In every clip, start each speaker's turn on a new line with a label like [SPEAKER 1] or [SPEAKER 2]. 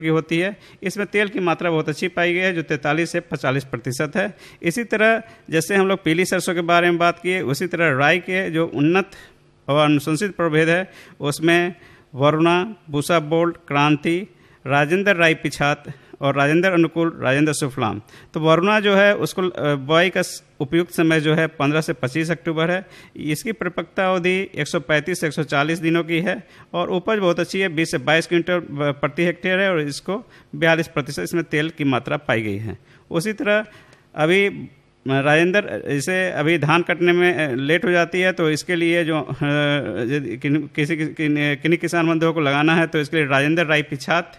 [SPEAKER 1] की होती है। इसमें तेल की मात्रा बहुत अच्छी पाई गई है, जो 43 से 45% है। इसी तरह जैसे हम लोग पीली सरसों के बारे में बात किए, उसी तरह राई के जो उन्नत और अनुशंसित प्रभेद है उसमें वरुणा, पूसा बोल्ट, क्रांति, राजेंद्र राई पिछात और राजेंद्र अनुकूल, राजेंद्र सुफलाम। तो वरुणा जो है उसको बुआई का उपयुक्त समय जो है 15 से 25 अक्टूबर है। इसकी परिपक्वता अवधि 135 से 140 दिनों की है और उपज बहुत अच्छी है, 20 से 22 क्विंटल प्रति हेक्टेयर है और इसको 42% इसमें तेल की मात्रा पाई गई है। उसी तरह अभी राजेंद्र, इसे अभी धान कटने में लेट हो जाती है, तो इसके लिए जो किन्हीं किसान बंधुओं को लगाना है तो इसके लिए राजेंद्र राई पिछात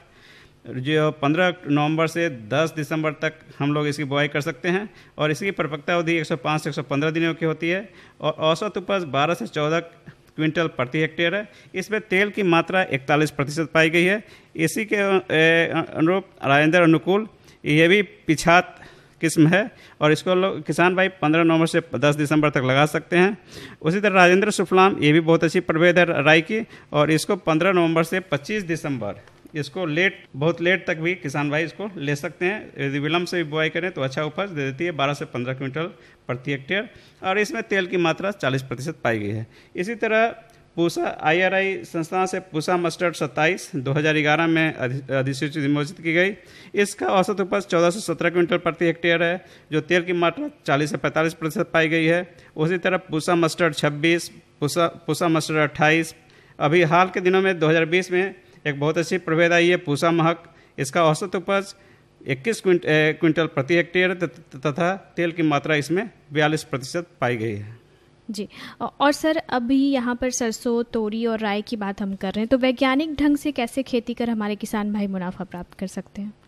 [SPEAKER 1] जो 15 नवंबर से 10 दिसंबर तक हम लोग इसकी बुआई कर सकते हैं और इसकी परिपक्वता अवधि 105 से 115 दिनों की होती है और औसत उपज 12 से 14 क्विंटल प्रति हेक्टेयर है। इसमें तेल की मात्रा 41% पाई गई है। इसी के अनुरूप राजेंद्र अनुकूल, ये भी पिछात किस्म है और इसको लोग किसान भाई 15 नवंबर से 10 दिसंबर तक लगा सकते हैं। उसी तरह राजेंद्र सुफलाम, ये भी बहुत अच्छी प्रभेद है राई की और इसको 15 नवंबर से 25 दिसंबर इसको बहुत लेट तक भी किसान भाई इसको ले सकते हैं। यदि विलम्ब से भी बुआई करें तो अच्छा उपज दे देती है, 12 से 15 क्विंटल प्रति हेक्टेयर और इसमें तेल की मात्रा 40% पाई गई है। इसी तरह पूसा IRI संस्थान से पूसा मस्टर्ड 27 2011 में अधिसूचित विमोचित की गई। इसका औसत उपज 14 से 17 क्विंटल प्रति हेक्टेयर है, जो तेल की मात्रा 40 से 45% पाई गई है। उसी तरह पूसा मस्टर्ड 26, पूसा मस्टर्ड 28, अभी हाल के दिनों में 2020 में एक बहुत अच्छी प्रभेद आई है पूसा महक। इसका औसत उपज 21 क्विंटल प्रति हेक्टेयर तथा तेल की मात्रा इसमें 42% पाई गई है।
[SPEAKER 2] जी, और सर अभी यहाँ पर सरसों, तोरी और राई की बात हम कर रहे हैं, तो वैज्ञानिक ढंग से कैसे खेती कर हमारे किसान भाई मुनाफा प्राप्त कर सकते हैं?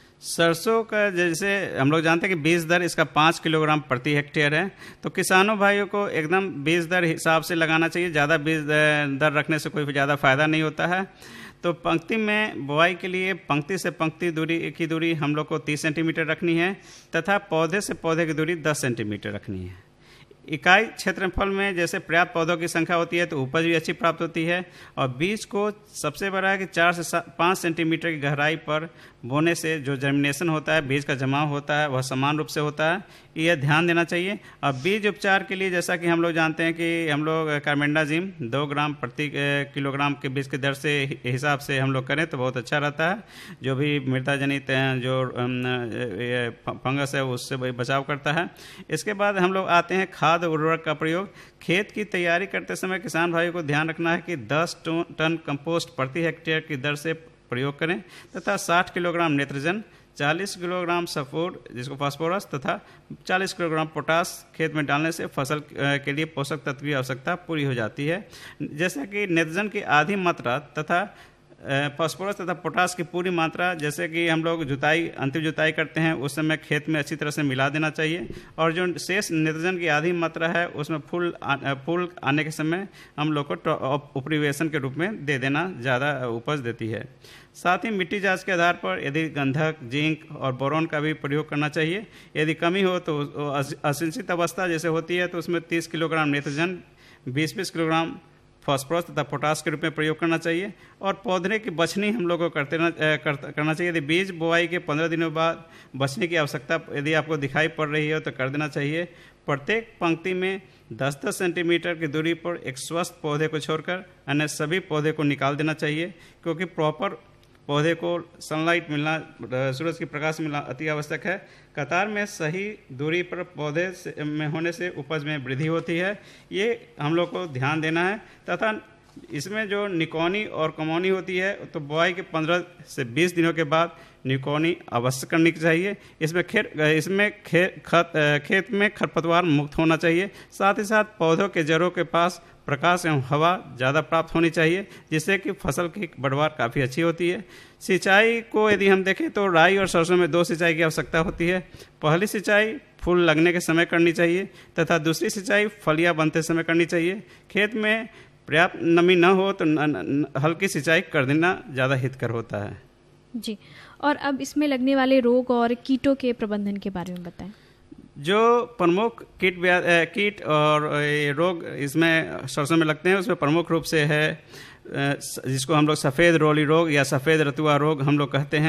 [SPEAKER 1] सरसों का जैसे हम लोग जानते हैं कि बीज दर इसका 5 किलोग्राम प्रति हेक्टेयर है, तो किसानों भाइयों को एकदम बीज दर हिसाब से लगाना चाहिए। ज़्यादा बीज दर रखने से कोई ज़्यादा फायदा नहीं होता है। तो पंक्ति में बुआई के लिए पंक्ति से पंक्ति की दूरी हम लोग को 30 सेंटीमीटर रखनी है तथा पौधे से पौधे की दूरी 10 सेंटीमीटर रखनी है। इकाई क्षेत्रफल में जैसे पर्याप्त पौधों की संख्या होती है तो उपज भी अच्छी प्राप्त होती है और बीज को सबसे बड़ा है कि 4 से 5 सेंटीमीटर की गहराई पर बोने से जो जर्मिनेशन होता है, बीज का जमाव होता है, वह समान रूप से होता है, यह ध्यान देना चाहिए। और बीज उपचार के लिए जैसा कि हम लोग जानते हैं कि हम लोग कार्बेंडाजिम 2 ग्राम प्रति किलोग्राम के बीज के दर से हिसाब से हम लोग करें तो बहुत अच्छा रहता है। जो भी मृदा जनित जो फंगस है उससे बचाव करता है। इसके बाद हम लोग आते हैं खाद उर्वरक का प्रयोग। खेत की तैयारी करते समय किसान भाइयों को ध्यान रखना है कि 10 टन कंपोस्ट प्रति हेक्टेयर की दर से प्रयोग करें तथा 60 किलोग्राम नेत्रजन, 40 किलोग्राम सल्फर जिसको फास्फोरस तथा 40 किलोग्राम पोटास खेत में डालने से फसल के लिए पोषक तत्व की आवश्यकता पूरी हो जाती है। जैसा कि नेत्रजन की आधी मात्रा तथा फास्फोरस तथा पोटास की पूरी मात्रा जैसे कि हम लोग अंतिम जुताई करते हैं उस समय खेत में अच्छी तरह से मिला देना चाहिए और जो शेष नेत्रजन की आधी मात्रा है उसमें फूल आने के समय हम लोग को उपरिवेशन के रूप में दे देना ज़्यादा उपज देती है। साथ ही मिट्टी जांच के आधार पर यदि गंधक, जिंक और बोरॉन का भी प्रयोग करना चाहिए। यदि कमी हो तो असिंचित अवस्था जैसे होती है तो उसमें 30 किलोग्राम नेत्रजन, 20-20 किलोग्राम फास्फोरस तथा पोटास के रूप में प्रयोग करना चाहिए और पौधे की बछनी हम लोगों को करना चाहिए। यदि बीज बुआई के 15 दिनों बाद बछनी की आवश्यकता यदि आपको दिखाई पड़ रही है तो कर देना चाहिए। प्रत्येक पंक्ति में 10-10 सेंटीमीटर की दूरी पर एक स्वस्थ पौधे को छोड़कर अन्य सभी पौधे को निकाल देना चाहिए, क्योंकि प्रॉपर पौधे को सनलाइट मिलना, सूरज की प्रकाश मिलना अति आवश्यक है। कतार में सही दूरी पर पौधे में होने से उपज में वृद्धि होती है, ये हम लोग को ध्यान देना है। तथा इसमें जो निकौनी और कमौनी होती है तो बुआई के 15 से 20 दिनों के बाद निकौनी अवश्य करनी चाहिए। इसमें खेत में खरपतवार मुक्त होना चाहिए। साथ ही साथ पौधों के जड़ों के पास प्रकाश एवं हवा ज़्यादा प्राप्त होनी चाहिए, जिससे कि फसल की बढ़वार काफ़ी अच्छी होती है। सिंचाई को यदि हम देखें तो राई और सरसों में 2 सिंचाई की आवश्यकता होती है। पहली सिंचाई फूल लगने के समय करनी चाहिए तथा दूसरी सिंचाई फलियां बनते समय करनी चाहिए। खेत में पर्याप्त नमी न हो तो हल्की सिंचाई कर देना ज़्यादा हितकर होता है।
[SPEAKER 2] जी, और अब इसमें लगने वाले रोग और कीटों के प्रबंधन के बारे में बताएं।
[SPEAKER 1] जो प्रमुख कीट और रोग इसमें सरसों में लगते हैं उसमें प्रमुख रूप से है जिसको हम लोग सफ़ेद रोली रोग या सफ़ेद रतुआ रोग हम लोग कहते हैं,